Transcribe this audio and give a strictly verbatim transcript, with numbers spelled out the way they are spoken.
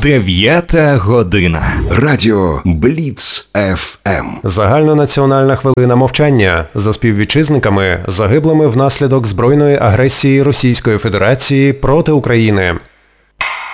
Дев'ята година. Радіо Бліц еф ем. Загальнонаціональна хвилина мовчання за співвітчизниками, загиблими внаслідок збройної агресії Російської Федерації проти України.